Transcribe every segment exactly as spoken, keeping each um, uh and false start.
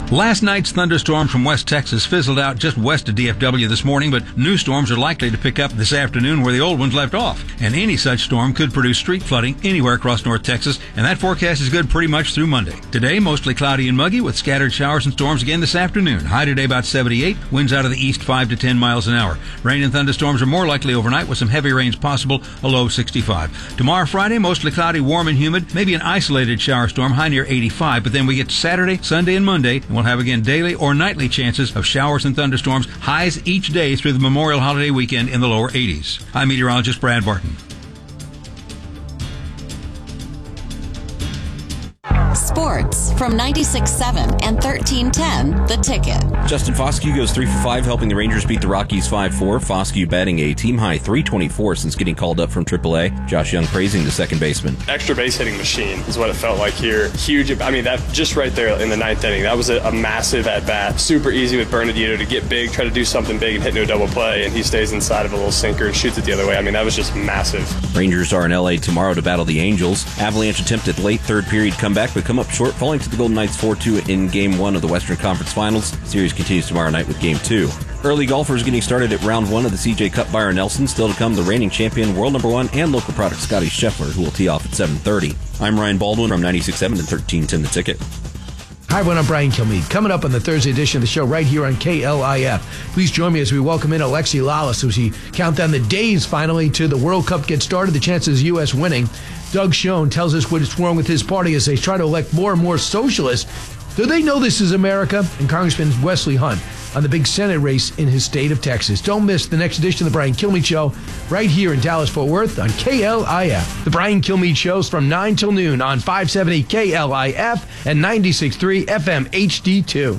Last night's thunderstorms from West Texas fizzled out just west of D F W this morning, but new storms are likely to pick up this afternoon where the old ones left off. And any such storm could produce street flooding anywhere across North Texas, and that forecast is good pretty much through Monday. Today, mostly cloudy and muggy with scattered showers and storms again this afternoon. High today about seventy-eight, winds out of the east five to ten miles an hour. Rain and thunderstorms are more likely overnight with some heavy rains possible, a low sixty-five. Tomorrow, Friday, mostly cloudy, warm and humid, maybe an isolated shower storm, high near eighty-five, but then we get to Saturday, Sunday, and Monday, and we'll have again daily or nightly chances of showers and thunderstorms, highs each day through the Memorial Holiday weekend in the lower eighties. I'm meteorologist Brad Barton. Sports from ninety-six point seven and thirteen ten, The Ticket. Justin Foscue goes three for five, helping the Rangers beat the Rockies five four. Foscue batting a team-high three twenty-four since getting called up from triple A. Josh Young praising the second baseman. Extra base hitting machine is what it felt like here. Huge. I mean, that just right there in the ninth inning, that was a, a massive at-bat. Super easy with Bernardino to get big, try to do something big and hit into a double play, and he stays inside of a little sinker and shoots it the other way. I mean, that was just massive. Rangers are in L A tomorrow to battle the Angels. Avalanche attempted late third period comeback, but come up short, falling to the Golden Knights four two in Game one of the Western Conference Finals. Series continues tomorrow night with Game two. Early golfers getting started at round one of the C J Cup. Byron Nelson still to come, the reigning champion, world number one, and local product Scotty Scheffler, who will tee off at seven thirty. I'm Ryan Baldwin from ninety-six point seven and thirteen ten The Ticket. Hi, everyone. I'm Brian Kilmeade. Coming up on the Thursday edition of the show right here on K L I F. Please join me as we welcome in Alexi Lalas as we count down the days finally to the World Cup get started, the chances of U S winning. Doug Schoen tells us what's wrong with his party as they try to elect more and more socialists. Do they know this is America? And Congressman Wesley Hunt on the big Senate race in his state of Texas. Don't miss the next edition of the Brian Kilmeade Show right here in Dallas-Fort Worth on K L I F. The Brian Kilmeade Show's from nine till noon on five seventy K L I F and ninety-six point three F M H D two.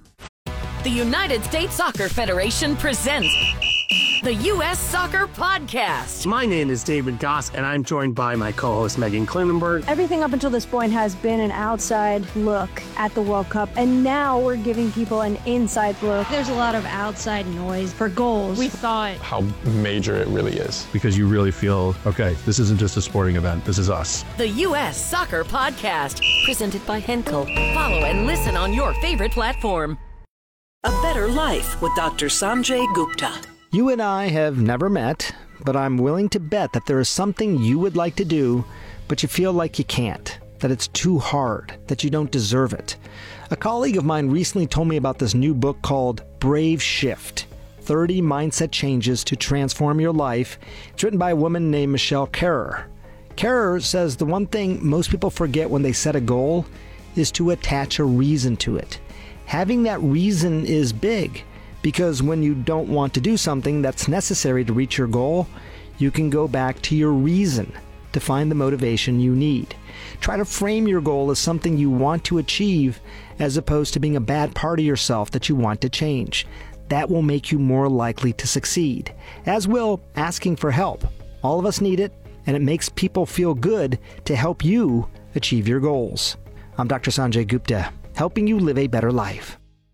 The United States Soccer Federation presents the U S Soccer Podcast. My name is David Goss, and I'm joined by my co-host Megan Klinenberg. Everything up until this point has been an outside look at the World Cup, and now we're giving people an inside look. There's a lot of outside noise for goals. We thought how major it really is. Because you really feel, okay, this isn't just a sporting event, this is us. The U S Soccer Podcast, presented by Henkel. Follow and listen on your favorite platform. A Better Life with Doctor Sanjay Gupta. You and I have never met, but I'm willing to bet that there is something you would like to do, but you feel like you can't, that it's too hard, that you don't deserve it. A colleague of mine recently told me about this new book called Brave Shift, thirty Mindset Changes to Transform Your Life. It's written by a woman named Michelle Kerrer. Kerrer says the one thing most people forget when they set a goal is to attach a reason to it. Having that reason is big. Because when you don't want to do something that's necessary to reach your goal, you can go back to your reason to find the motivation you need. Try to frame your goal as something you want to achieve as opposed to being a bad part of yourself that you want to change. That will make you more likely to succeed, as will asking for help. All of us need it, and it makes people feel good to help you achieve your goals. I'm Doctor Sanjay Gupta, helping you live a better life.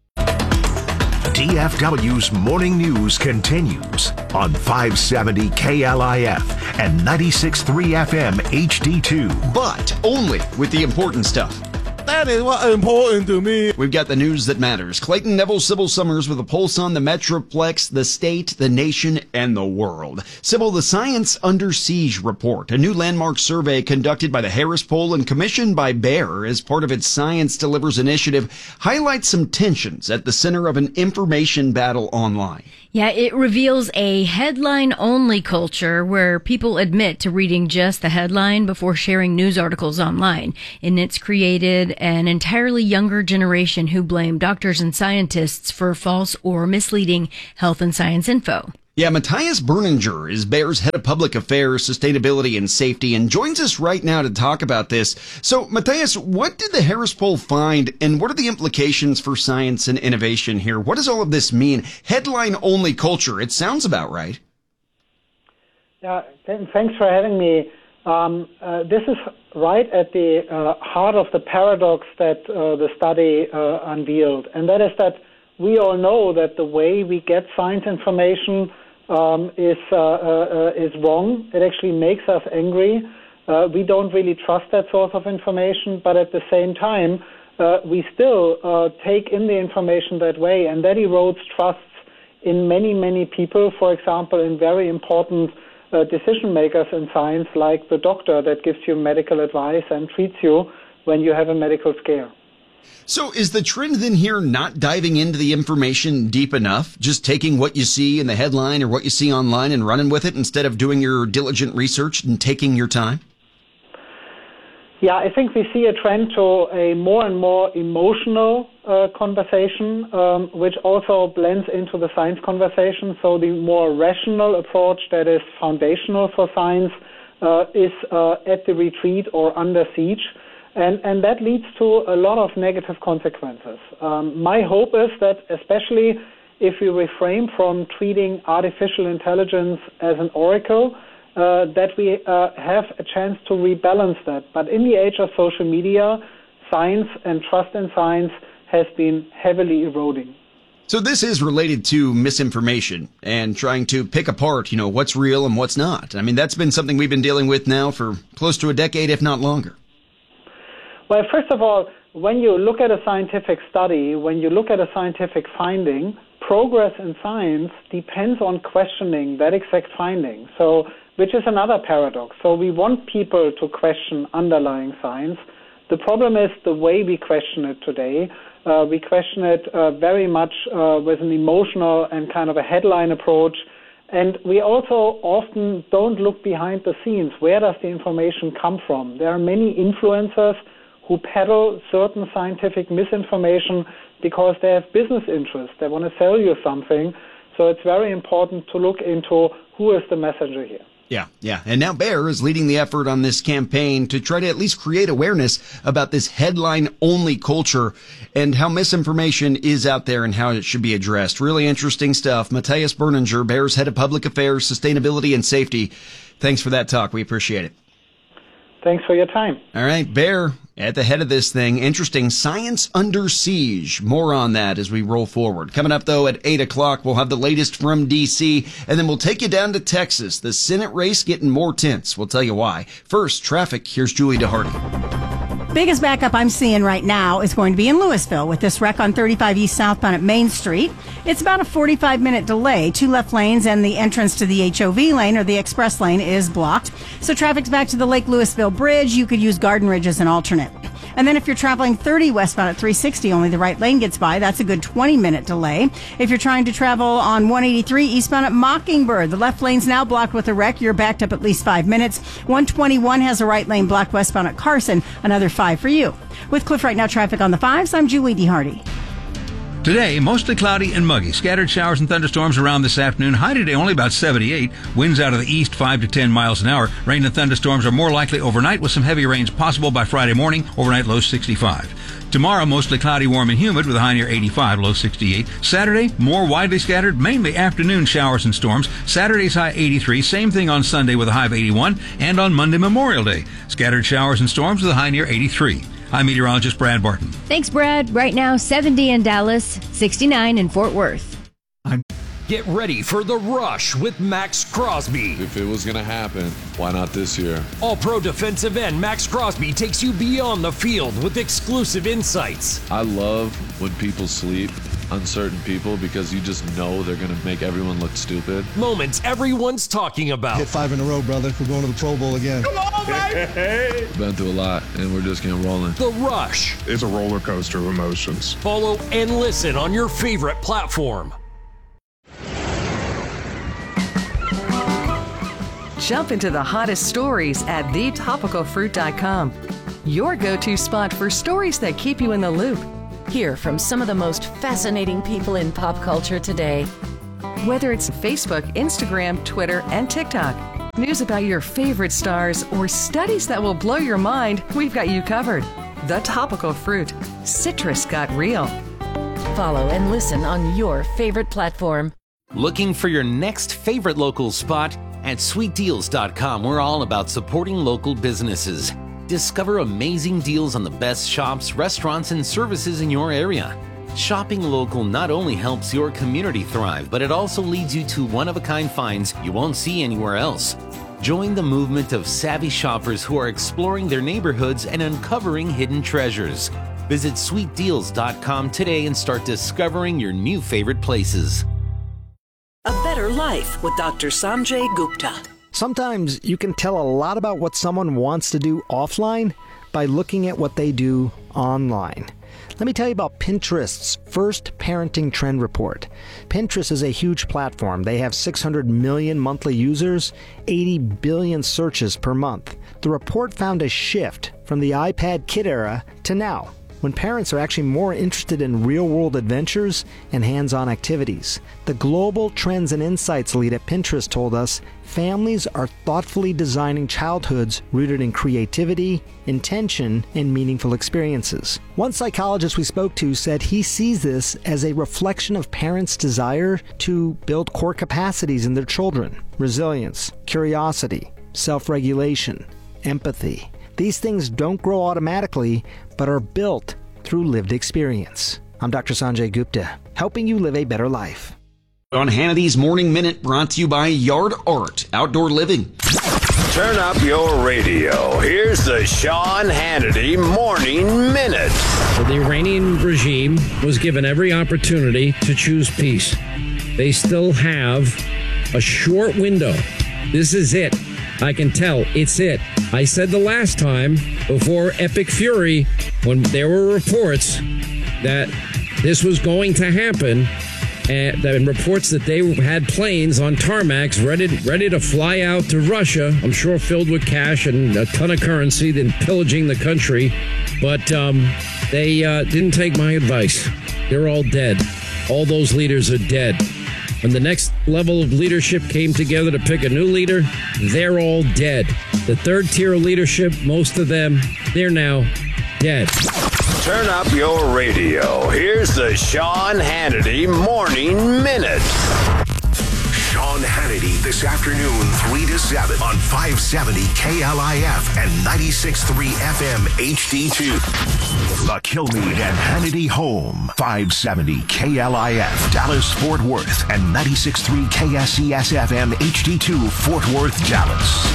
D F W's Morning News continues on five seventy K L I F and ninety-six point three F M H D two. But only with the important stuff. That is what's important to me. We've got the news that matters. Clayton Neville, Sybil Summers with a pulse on the Metroplex, the state, the nation, and the world. Sybil, the Science Under Siege report, a new landmark survey conducted by the Harris Poll and commissioned by Bayer as part of its Science Delivers initiative, highlights some tensions at the center of an information battle online. Yeah, it reveals a headline-only culture where people admit to reading just the headline before sharing news articles online. And it's created an entirely younger generation who blame doctors and scientists for false or misleading health and science info. Yeah, Matthias Berninger is Bayer's head of public affairs, sustainability, and safety, and joins us right now to talk about this. So, Matthias, what did the Harris Poll find, and what are the implications for science and innovation here? What does all of this mean? Headline-only culture, it sounds about right. Yeah, thanks for having me. Um, uh, this is right at the uh, heart of the paradox that uh, the study uh, unveiled, and that is that we all know that the way we get science information um, is uh, uh, is wrong. It actually makes us angry. Uh, we don't really trust that source of information, but at the same time, uh, we still uh, take in the information that way, and that erodes trusts in many, many people, for example, in very important uh, decision makers in science, like the doctor that gives you medical advice and treats you when you have a medical scare. So is the trend then here not diving into the information deep enough, just taking what you see in the headline or what you see online and running with it instead of doing your diligent research and taking your time? Yeah, I think we see a trend to a more and more emotional uh, conversation, um, which also blends into the science conversation. So the more rational approach that is foundational for science uh, is uh, at the retreat or under siege. And, and that leads to a lot of negative consequences. Um, my hope is that especially if we refrain from treating artificial intelligence as an oracle, Uh, that we uh, have a chance to rebalance that. But in the age of social media, science and trust in science has been heavily eroding. So this is related to misinformation and trying to pick apart, you know, what's real and what's not. I mean, that's been something we've been dealing with now for close to a decade, if not longer. Well, first of all, when you look at a scientific study, when you look at a scientific finding, progress in science depends on questioning that exact finding. So which is another paradox. So we want people to question underlying science. The problem is the way we question it today. Uh, we question it uh, very much uh, with an emotional and kind of a headline approach. And we also often don't look behind the scenes. Where does the information come from? There are many influencers who peddle certain scientific misinformation because they have business interests. They want to sell you something. So it's very important to look into who is the messenger here. Yeah, yeah. And now Bayer is leading the effort on this campaign to try to at least create awareness about this headline-only culture and how misinformation is out there and how it should be addressed. Really interesting stuff. Matthias Berninger, Bayer's Head of Public Affairs, Sustainability, and Safety. Thanks for that talk. We appreciate it. Thanks for your time. All right, Bayer at the head of this thing. Interesting. Science under siege. More on that as we roll forward. Coming up, though, at eight o'clock, we'll have the latest from D C, and then we'll take you down to Texas. The Senate race getting more tense. We'll tell you why. First, traffic. Here's Julie DeHardy. Biggest backup I'm seeing right now is going to be in Louisville with this wreck on thirty-five East southbound at Main Street. It's about a forty-five minute delay. Two left lanes and the entrance to the H O V lane or the express lane is blocked. So traffic's back to the Lake Louisville Bridge. You could use Garden Ridge as an alternate. And then if you're traveling thirty westbound at three sixty, only the right lane gets by. That's a good twenty minute delay. If you're trying to travel on one eighty-three eastbound at Mockingbird, the left lane's now blocked with a wreck. You're backed up at least five minutes. one twenty-one has a right lane blocked westbound at Carson. Another five for you. With Cliff Right Now traffic on the fives, I'm Julie DeHardy. Today, mostly cloudy and muggy. Scattered showers and thunderstorms around this afternoon. High today only about seventy-eight. Winds out of the east five to ten miles an hour. Rain and thunderstorms are more likely overnight with some heavy rains possible by Friday morning. Overnight low sixty-five. Tomorrow, mostly cloudy, warm, and humid with a high near eighty-five, low sixty-eight. Saturday, more widely scattered, mainly afternoon showers and storms. Saturday's high eighty-three. Same thing on Sunday with a high of eighty-one. And on Monday, Memorial Day, scattered showers and storms with a high near eighty-three. I'm meteorologist Brad Barton. Thanks, Brad. Right now, seventy in Dallas, sixty-nine in Fort Worth. I'm Get ready for The Rush with Max Crosby. If it was going to happen, why not this year? All-pro defensive end Max Crosby takes you beyond the field with exclusive insights. I love when people sleep, uncertain people, because you just know they're going to make everyone look stupid. Moments everyone's talking about. Hit five in a row, brother. We're going to the Pro Bowl again. Come on, baby! We've been through a lot, and we're just getting rolling. The Rush. It's a roller coaster of emotions. Follow and listen on your favorite platform. Jump into the hottest stories at the topical fruit dot com. Your go-to spot for stories that keep you in the loop. Hear from some of the most fascinating people in pop culture today. Whether it's Facebook, Instagram, Twitter, and TikTok, news about your favorite stars, or studies that will blow your mind, we've got you covered. The Topical Fruit. Citrus got real. Follow and listen on your favorite platform. Looking for your next favorite local spot? At sweet deals dot com, we're all about supporting local businesses. Discover amazing deals on the best shops, restaurants, and services in your area. Shopping local not only helps your community thrive, but it also leads you to one-of-a-kind finds you won't see anywhere else. Join the movement of savvy shoppers who are exploring their neighborhoods and uncovering hidden treasures. Visit sweet deals dot com today and start discovering your new favorite places. A Better Life with Doctor Sanjay Gupta. Sometimes you can tell a lot about what someone wants to do offline by looking at what they do online. Let me tell you about Pinterest's first parenting trend report. Pinterest is a huge platform. They have six hundred million monthly users, eighty billion searches per month. The report found a shift from the iPad kid era to now, when parents are actually more interested in real-world adventures and hands-on activities. The Global Trends and Insights lead at Pinterest told us families are thoughtfully designing childhoods rooted in creativity, intention, and meaningful experiences. One psychologist we spoke to said he sees this as a reflection of parents' desire to build core capacities in their children: resilience, curiosity, self-regulation, empathy. These things don't grow automatically, but are built through lived experience. I'm Doctor Sanjay Gupta, helping you live a better life. On Hannity's Morning Minute, brought to you by Yard Art Outdoor Living. Turn up your radio. Here's the Sean Hannity Morning Minute. The Iranian regime was given every opportunity to choose peace. They still have a short window. This is it. I can tell it's it. I said the last time, before Epic Fury, when there were reports that this was going to happen, and, and reports that they had planes on tarmacs ready, ready to fly out to Russia, I'm sure filled with cash and a ton of currency, then pillaging the country. But um, they uh, didn't take my advice. They're all dead. All those leaders are dead. When the next level of leadership came together to pick a new leader, they're all dead. The third tier of leadership, most of them, they're now dead. Turn up your radio. Here's the Sean Hannity Morning Minute. Sean Hannity this afternoon, three to seven on five seventy K L I F and ninety-six point three F M H D two. The Kilmeade and Hannity Home, five seventy K L I F, Dallas, Fort Worth, and ninety-six point three K S E S F M H D two, Fort Worth, Dallas.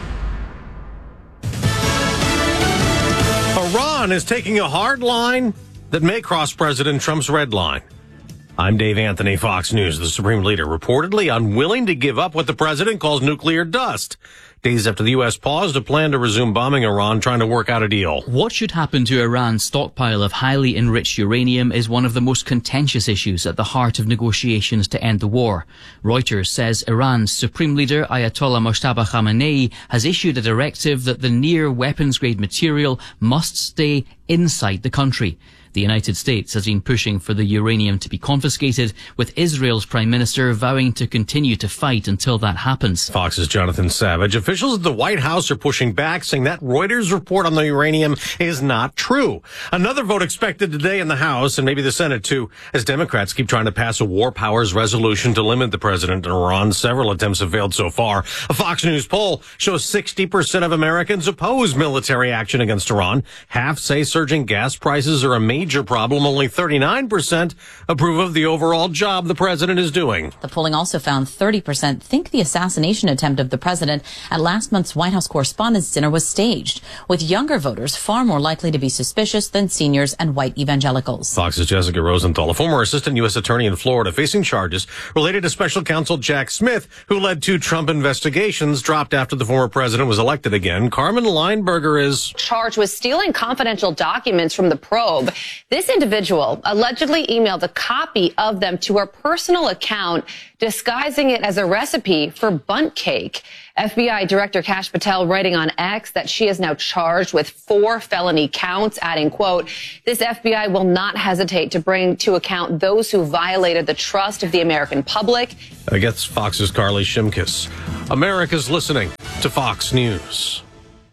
Iran is taking a hard line that may cross President Trump's red line. I'm Dave Anthony, Fox News. The Supreme Leader reportedly unwilling to give up what the president calls nuclear dust. Days after the U S paused a plan to resume bombing Iran, trying to work out a deal. What should happen to Iran's stockpile of highly enriched uranium is one of the most contentious issues at the heart of negotiations to end the war. Reuters says Iran's Supreme Leader Ayatollah Mojtaba Khamenei has issued a directive that the near weapons-grade material must stay inside the country. The United States has been pushing for the uranium to be confiscated, with Israel's Prime Minister vowing to continue to fight until that happens. Fox's Jonathan Savage. Officials at the White House are pushing back, saying that Reuters report on the uranium is not true. Another vote expected today in the House, and maybe the Senate too, as Democrats keep trying to pass a war powers resolution to limit the president in Iran. Several attempts have failed so far. A Fox News poll shows sixty percent of Americans oppose military action against Iran. Half say surging gas prices are a major major problem. Only thirty-nine percent approve of the overall job the president is doing. The polling also found thirty percent think the assassination attempt of the president at last month's White House Correspondents' Dinner was staged, with younger voters far more likely to be suspicious than seniors and white evangelicals. Fox's Jessica Rosenthal, a former assistant U S attorney in Florida facing charges related to special counsel Jack Smith, who led two Trump investigations, dropped after the former president was elected again. Carmen Lineberger is charged with stealing confidential documents from the probe. This individual allegedly emailed a copy of them to her personal account, disguising it as a recipe for bundt cake. F B I Director Kash Patel writing on X that she is now charged with four felony counts, adding, quote, this F B I will not hesitate to bring to account those who violated the trust of the American public. I guess Fox's Carly Shimkus. America's listening to Fox News.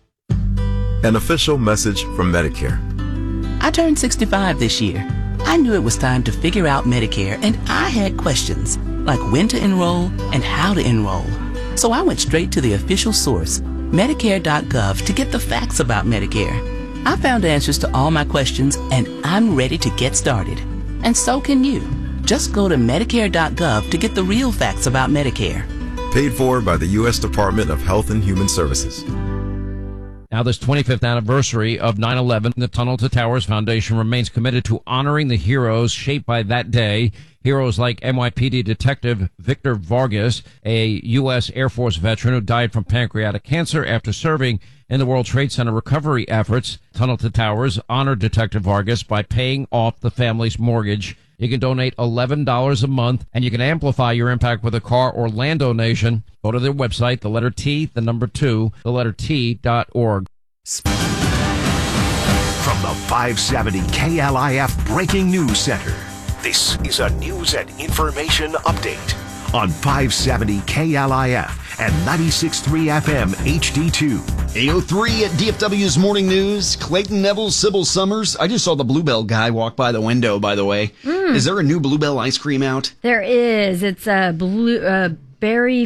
An official message from Medicare. I turned sixty-five this year. I knew it was time to figure out Medicare, and I had questions, like when to enroll and how to enroll. So I went straight to the official source, Medicare dot gov, to get the facts about Medicare. I found answers to all my questions, and I'm ready to get started. And so can you. Just go to Medicare dot gov to get the real facts about Medicare. Paid for by the U S Department of Health and Human Services. Now, this twenty-fifth anniversary of nine eleven, the Tunnel to Towers Foundation remains committed to honoring the heroes shaped by that day. Heroes like N Y P D Detective Victor Vargas, a U S Air Force veteran who died from pancreatic cancer after serving in the World Trade Center recovery efforts. Tunnel to Towers honored Detective Vargas by paying off the family's mortgage. You can donate eleven dollars a month, and you can amplify your impact with a car or land donation. Go to their website, the letter T, the number two, the letter T dot org. From the five seventy K L I F Breaking News Center, this is a news and information update on five seventy K L I F and ninety-six point three F M H D two. eight oh three at D F W's Morning News. Clayton Neville, Sybil Summers. I just saw the Bluebell guy walk by the window, by the way. Mm. Is there a new Bluebell ice cream out? There is. It's a blue, uh, berry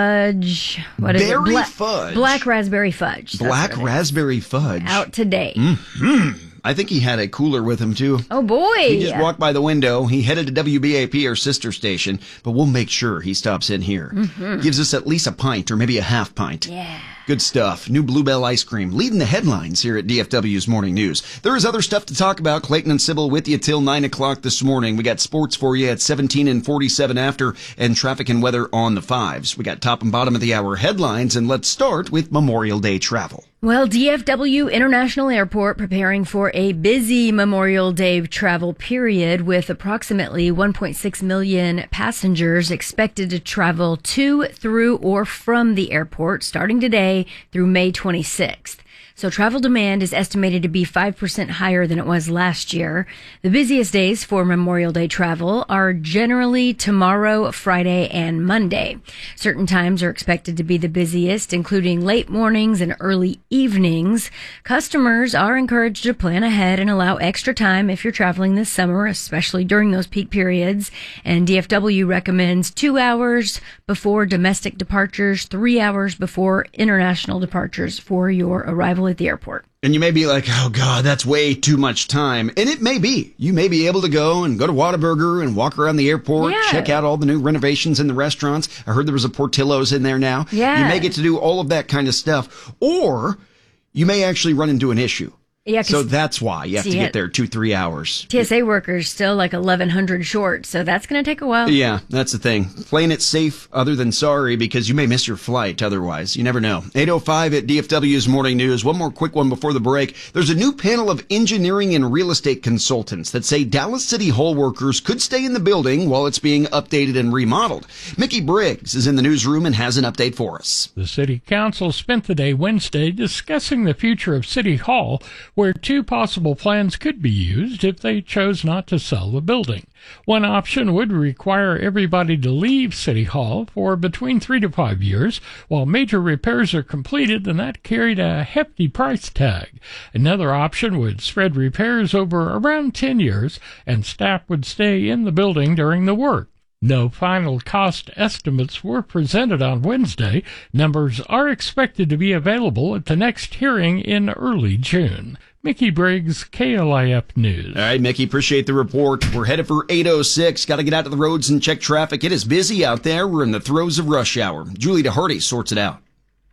fudge. What is berry it? Bla- fudge. Black raspberry fudge. Black raspberry fudge. Out today. Mm-hmm. I think he had a cooler with him, too. Oh, boy. He just walked by the window. He headed to W B A P, our sister station, but we'll make sure he stops in here. Mm-hmm. Gives us at least a pint or maybe a half pint. Yeah. Good stuff. New Bluebell ice cream leading the headlines here at D F W's Morning News. There is other stuff to talk about. Clayton and Sybil with you till nine o'clock this morning. We got sports for you at seventeen and forty-seven after, and traffic and weather on the fives. We got top and bottom of the hour headlines, and let's start with Memorial Day travel. Well, D F W International Airport preparing for a busy Memorial Day travel period with approximately one point six million passengers expected to travel to, through, or from the airport starting today through May twenty-sixth. So travel demand is estimated to be five percent higher than it was last year. The busiest days for Memorial Day travel are generally tomorrow, Friday, and Monday. Certain times are expected to be the busiest, including late mornings and early evenings. Customers are encouraged to plan ahead and allow extra time if you're traveling this summer, especially during those peak periods. And D F W recommends two hours before domestic departures, three hours before international departures for your arrival at the airport. And you may be like, oh, God, that's way too much time. And it may be. You may be able to go and go to Whataburger and walk around the airport, yeah. check out all the new renovations in the restaurants. I heard there was a Portillo's in there now. Yeah. You may get to do all of that kind of stuff. Or you may actually run into an issue. Yeah, so that's why you have to get it, there two, three hours. T S A workers still like eleven hundred short, so that's going to take a while. Yeah, that's the thing. Playing it safe other than sorry, because you may miss your flight otherwise. You never know. eight oh five at D F W's Morning News. One more quick one before the break. There's a new panel of engineering and real estate consultants that say Dallas City Hall workers could stay in the building while it's being updated and remodeled. Mickey Briggs is in the newsroom and has an update for us. The City Council spent the day Wednesday discussing the future of City Hall, where two possible plans could be used if they chose not to sell the building. One option would require everybody to leave City Hall for between three to five years while major repairs are completed, and that carried a hefty price tag. Another option would spread repairs over around ten years, and staff would stay in the building during the work. No final cost estimates were presented on Wednesday. Numbers are expected to be available at the next hearing in early June. Mickey Briggs, K L I F News. All right, Mickey, appreciate the report. We're headed for eight oh six. Got to get out to the roads and check traffic. It is busy out there. We're in the throes of rush hour. Julie DeHardy sorts it out.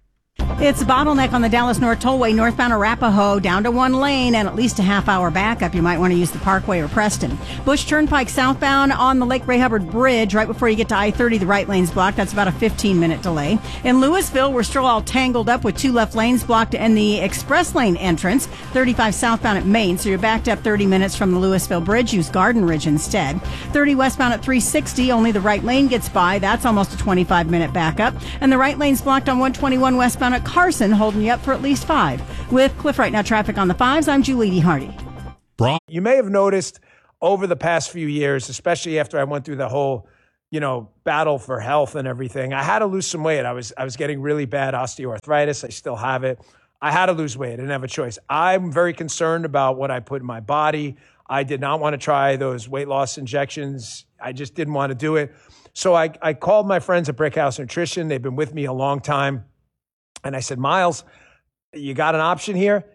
It's a bottleneck on the Dallas North Tollway, northbound Arapahoe, down to one lane and at least a half hour backup. You might want to use the Parkway or Preston. Bush Turnpike southbound on the Lake Ray Hubbard Bridge, right before you get to I thirty, the right lane's blocked. That's about a fifteen minute delay. In Louisville, we're still all tangled up with two left lanes blocked and the express lane entrance, thirty-five southbound at Main, so you're backed up thirty minutes from the Louisville Bridge. Use Garden Ridge instead. thirty westbound at three sixty, only the right lane gets by. That's almost a twenty-five minute backup. And the right lane's blocked on one twenty-one westbound at Carson, holding you up for at least five. With Cliff Right Now traffic on the fives, I'm Julie DeHardy. You may have noticed over the past few years, especially after I went through the whole, you know, battle for health and everything, I had to lose some weight. I was I was getting really bad osteoarthritis. I still have it. I had to lose weight. I didn't have a choice. I'm very concerned about what I put in my body. I did not want to try those weight loss injections. I just didn't want to do it. So I, I called my friends at Brickhouse Nutrition. They've been with me a long time. And I said, Miles, you got an option here?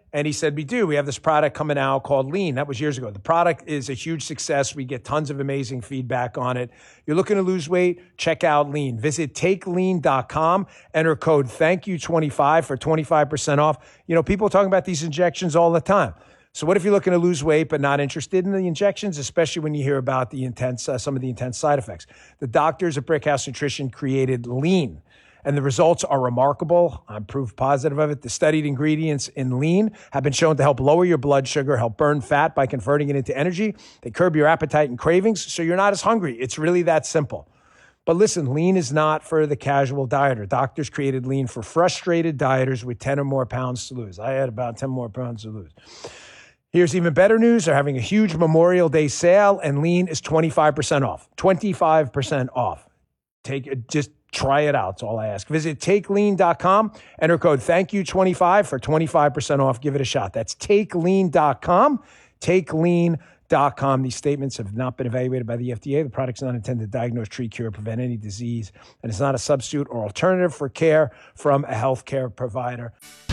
And he said, we do. We have this product coming out called Lean. That was years ago. The product is a huge success. We get tons of amazing feedback on it. You're looking to lose weight? Check out Lean. Visit take lean dot com. Enter code thank you twenty-five for twenty-five percent off. You know, people are talking about these injections all the time. So what if you're looking to lose weight but not interested in the injections, especially when you hear about the intense, uh, some of the intense side effects? The doctors at Brickhouse Nutrition created Lean. And the results are remarkable. I'm proof positive of it. The studied ingredients in Lean have been shown to help lower your blood sugar, help burn fat by converting it into energy. They curb your appetite and cravings, so you're not as hungry. It's really that simple. But listen, Lean is not for the casual dieter. Doctors created Lean for frustrated dieters with ten or more pounds to lose. I had about ten more pounds to lose. Here's even better news. They're having a huge Memorial Day sale, and Lean is twenty-five percent off. twenty-five percent off. Take it, just try it out. That's all I ask. Visit take lean dot com. Enter code thank you twenty-five for twenty-five percent off. Give it a shot. That's take lean dot com. take lean dot com. These statements have not been evaluated by the F D A. The product's not intended to diagnose, treat, cure, prevent any disease, and it's not a substitute or alternative for care from a healthcare provider.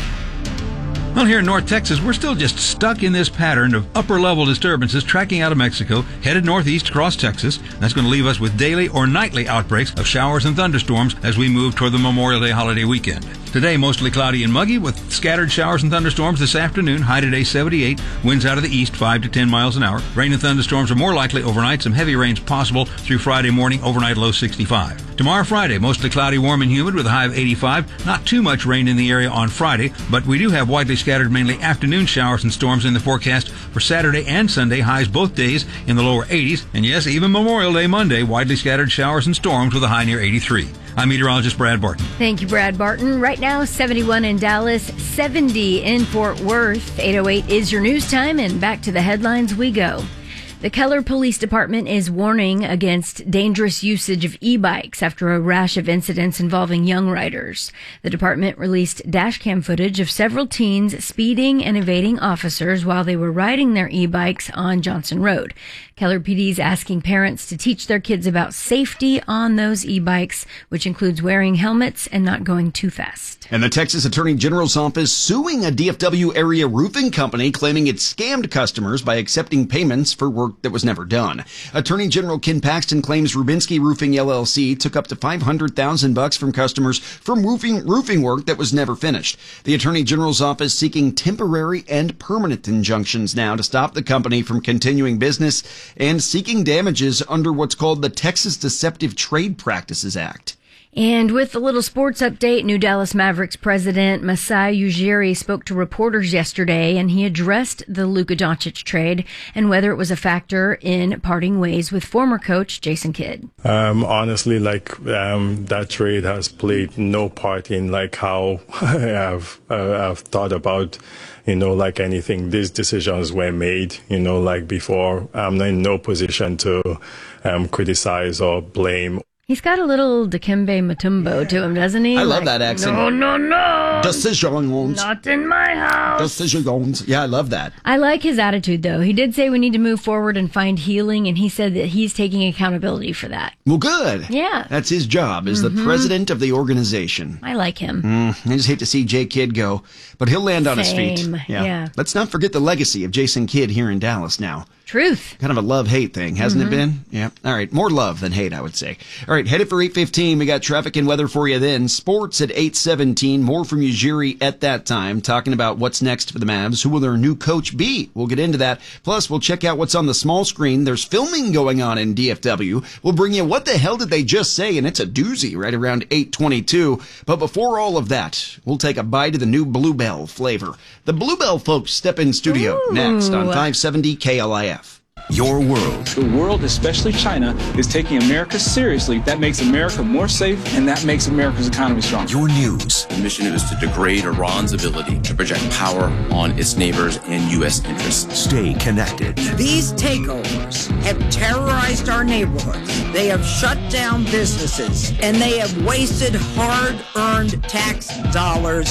Well, here in North Texas, we're still just stuck in this pattern of upper-level disturbances tracking out of Mexico, headed northeast across Texas. That's going to leave us with daily or nightly outbreaks of showers and thunderstorms as we move toward the Memorial Day holiday weekend. Today, mostly cloudy and muggy with scattered showers and thunderstorms this afternoon. High today, seventy-eight. Winds out of the east, five to ten miles an hour. Rain and thunderstorms are more likely overnight. Some heavy rains possible through Friday morning. Overnight low sixty-five. Tomorrow, Friday, mostly cloudy, warm, and humid with a high of eighty-five. Not too much rain in the area on Friday, but we do have widely scattered, mainly afternoon showers and storms in the forecast for Saturday and Sunday. Highs both days in the lower eighties. And yes, even Memorial Day Monday, widely scattered showers and storms with a high near eighty-three. I'm meteorologist Brad Barton. Thank you, Brad Barton. Right now, seventy-one in Dallas, seventy in Fort Worth. eight oh eight is your news time, and back to the headlines we go. The Keller Police Department is warning against dangerous usage of e-bikes after a rash of incidents involving young riders. The department released dashcam footage of several teens speeding and evading officers while they were riding their e-bikes on Johnson Road. Keller P D is asking parents to teach their kids about safety on those e-bikes, which includes wearing helmets and not going too fast. And the Texas Attorney General's office suing a D F W area roofing company claiming it scammed customers by accepting payments for work that was never done. Attorney General Ken Paxton claims Rubinsky Roofing L L C took up to five hundred thousand bucks from customers from roofing roofing work that was never finished. The Attorney General's office seeking temporary and permanent injunctions now to stop the company from continuing business and seeking damages under what's called the Texas Deceptive Trade Practices Act. And with a little sports update, New Dallas Mavericks president Masai Ujiri spoke to reporters yesterday, and he addressed the Luka Doncic trade and whether it was a factor in parting ways with former coach Jason Kidd. Um, honestly, like um, that trade has played no part in like how I've uh, I've thought about, you know, like anything. These decisions were made, you know, like before. I'm in no position to um, criticize or blame. He's got a little Dikembe Mutombo to him, doesn't he? I love like, that accent. No, no, no. Decisions. Not in my house. Decisions. Yeah, I love that. I like his attitude, though. He did say we need to move forward and find healing, and he said that he's taking accountability for that. Well, good. Yeah. That's his job, as Mm-hmm. the president of the organization. I like him. Mm, I just hate to see Jay Kidd go, but he'll land on Same. his feet. Yeah. yeah. Let's not forget the legacy of Jason Kidd here in Dallas now. Truth. Kind of a love-hate thing, hasn't Mm-hmm. it been? Yeah. All right. More love than hate, I would say. All right. Headed for eight fifteen. We got traffic and weather for you then. Sports at eight seventeen. More from Ujiri at that time, talking about what's next for the Mavs. Who will their new coach be? We'll get into that. Plus, we'll check out what's on the small screen. There's filming going on in D F W. We'll bring you what the hell did they just say? And it's a doozy right around eight twenty-two. But before all of that, we'll take a bite of the new Bluebell flavor. The Bluebell folks step in studio Ooh. next on five seventy K L I F. Your world. The world, especially China, is taking America seriously. That makes America more safe, and that makes America's economy stronger. Your news. The mission is to degrade Iran's ability to project power on its neighbors and U S interests. Stay connected. These takeovers have terrorized our neighborhoods. They have shut down businesses, and they have wasted hard-earned tax dollars.